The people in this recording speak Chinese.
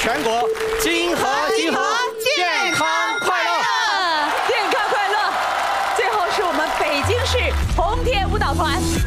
全国金河健康快乐， 健康快乐。最后是我们北京市红铁舞蹈团。